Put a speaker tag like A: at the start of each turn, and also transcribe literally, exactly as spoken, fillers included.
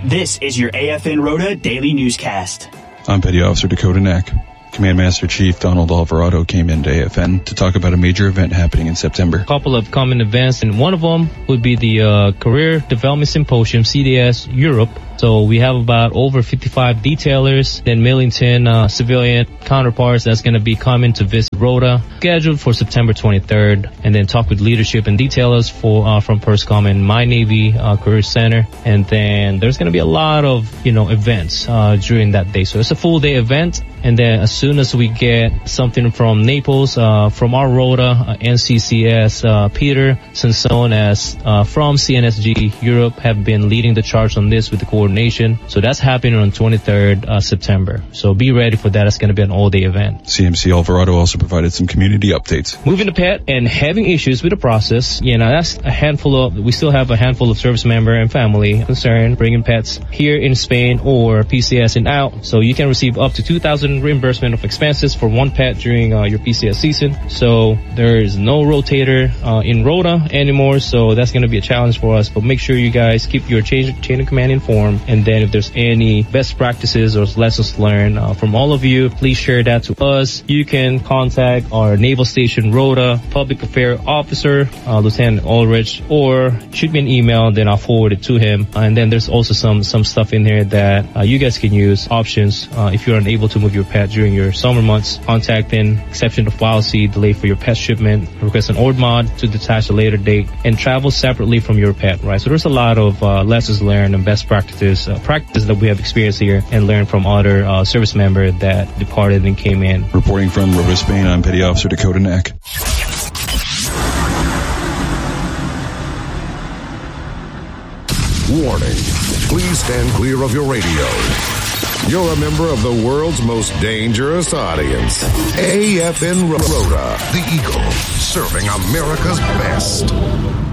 A: This is your A F N Rota Daily Newscast.
B: I'm Petty Officer Dakota Knack. Command Master Chief Donald Alvarado came into A F N to talk about a major event happening in September.
C: A couple of common events, and one of them would be the uh, Career Development Symposium, C D S Europe. So we have about over fifty-five detailers and Millington uh, civilian counterparts that's going to be coming to visit Rota, scheduled for September twenty-third, and then talk with leadership and detailers for uh, from PERSCOM and My Navy uh, Career Center. And then there's going to be a lot of, you know, events uh, during that day. So it's a full day event. And then as soon as we get something from Naples, uh, from our Rota, uh, N C C S, uh, Peter Sansone as uh, from C N S G Europe have been leading the charge on this with the coordination. So that's happening on twenty-third uh, September. So be ready for that. It's going to be an all-day event.
B: C M C Alvarado also provided some community updates.
C: Moving the pet and having issues with the process, you know, that's a handful of, we still have a handful of service member and family concerned bringing pets here in Spain or P C S and out. So you can receive up to two thousand reimbursement of expenses for one pet during uh, your P C S season. So there is no rotator uh, in Rota anymore, so that's going to be a challenge for us. But make sure you guys keep your chain, chain of command informed, and then if there's any best practices or lessons learned uh, from all of you, please share that to us. You can contact our Naval Station Rota Public Affairs Officer, uh, Lieutenant Ulrich, or shoot me an email, then I'll forward it to him. And then there's also some some stuff in here that uh, you guys can use, options uh, if you're unable to move your pet during your summer months. Contacting exception of policy, delay for your pet shipment, request an O R D mod to detach a later date, and travel separately from your pet, right? So there's a lot of uh, lessons learned and best practices, uh, practices that we have experienced here and learned from other uh, service members that departed and came in.
B: Reporting from Rota, Spain, I'm Petty Officer Dakota Knack.
D: Warning, please stand clear of your radio. You're a member of the world's most dangerous audience. A F N Rota, the Eagle, serving America's best.